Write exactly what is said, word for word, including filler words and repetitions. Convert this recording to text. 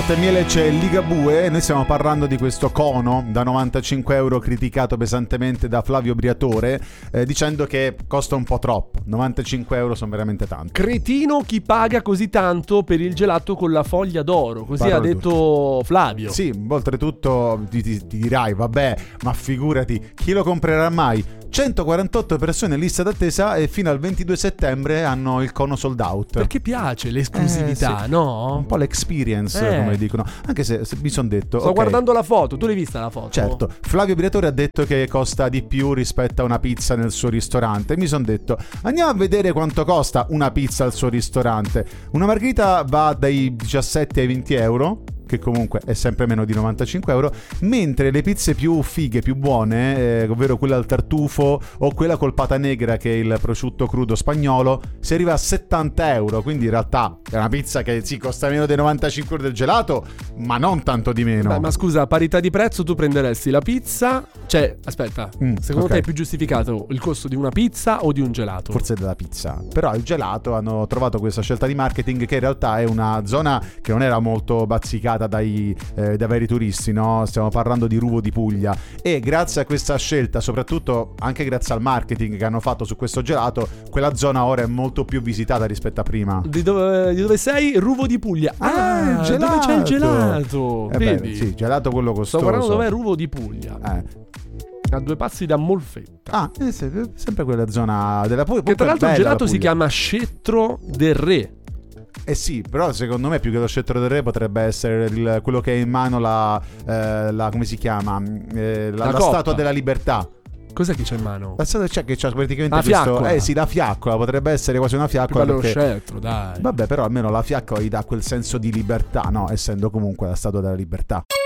Latte e miele c'è Ligabue e noi stiamo parlando di questo cono da novantacinque euro criticato pesantemente da Flavio Briatore, eh, dicendo che costa un po' troppo. novantacinque euro sono veramente tanto. Cretino chi paga così tanto per il gelato con la foglia d'oro, così Parlo ha detto tu. Flavio. Sì, oltretutto ti, ti, ti dirai, vabbè, ma figurati, chi lo comprerà mai? centoquarantotto persone in lista d'attesa e fino al ventidue settembre hanno il cono sold out. Perché piace l'esclusività, eh, sì. no? Un po' l'experience, eh. come dicono. Anche se, se mi sono detto... Sto okay, guardando la foto, tu l'hai vista la foto? certo, Flavio Briatore ha detto che costa di più rispetto a una pizza nel suo ristorante. Mi sono detto, andiamo a vedere quanto costa una pizza al suo ristorante. Una margherita va dai diciassette ai venti euro, che comunque è sempre meno di novantacinque euro, mentre le pizze più fighe, più buone, eh, ovvero quella al tartufo o quella col pata negra, che è il prosciutto crudo spagnolo, si arriva a settanta euro. Quindi in realtà è una pizza che sì, costa meno dei novantacinque euro del gelato, ma non tanto di meno. Beh, ma scusa, a parità di prezzo tu prenderesti la pizza, cioè aspetta, Mm, secondo ok. te è più giustificato il costo di una pizza o di un gelato? Forse della pizza. Però il gelato hanno trovato questa scelta di marketing, che in realtà è una zona che non era molto bazzicata dai, eh, dai vari turisti, no? Stiamo parlando di Ruvo di Puglia, e grazie a questa scelta, soprattutto anche grazie al marketing che hanno fatto su questo gelato, quella zona ora è molto più visitata rispetto a prima. Di dove, di dove sei? Ruvo di Puglia. Ah, il gelato. Dove c'è il gelato? Eh Vedi? beh, sì, gelato quello Sto costoso. guardando dov'è Ruvo di Puglia. Eh. A due passi da Molfetta. Ah, eh, sì, sempre quella zona della Puglia. Che tra l'altro il bella gelato la si Puglia. chiama Scettro del Re. Eh sì, però secondo me più che lo scettro del re potrebbe essere il, quello che è in mano la, eh, la come si chiama? Eh, la, La la coppa. Statua della Libertà. Cos'è che c'è in mano? La statua c'è che c'ha praticamente La questo, fiaccola. eh sì, la fiaccola, potrebbe essere quasi una Più fiaccola bello lo perché, scettro, dai. vabbè, però almeno la fiaccola gli dà quel senso di libertà, no? Essendo comunque la Statua della Libertà.